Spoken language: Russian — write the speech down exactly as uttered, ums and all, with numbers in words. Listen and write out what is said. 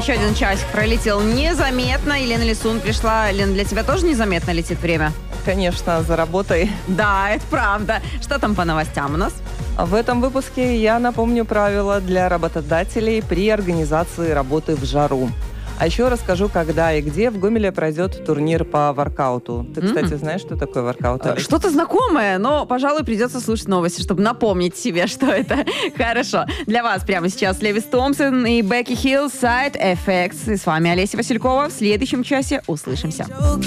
еще один часик пролетел незаметно. Елена Лисун пришла. Лена, для тебя тоже незаметно летит время? Конечно, за работой. Да, это правда. Что там по новостям у нас? В этом выпуске я напомню правила для работодателей при организации работы в жару. А еще расскажу, когда и где в Гомеле пройдет турнир по воркауту. Ты, кстати, mm-hmm. знаешь, что такое воркаут? Олег? Что-то знакомое, но, пожалуй, придется слушать новости, чтобы напомнить себе, что это. Хорошо. Для вас прямо сейчас Левис Томпсон и Бекки Хилл, Side Effects. И с вами Олеся Василькова. В следующем часе услышимся.